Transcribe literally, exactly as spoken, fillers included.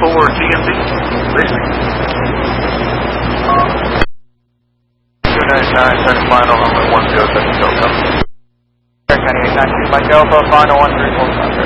for T M D. Listening. two ninety-nine, second final, runway one zero seven, go. County eight nine two, Mike Alpha, final one three four five.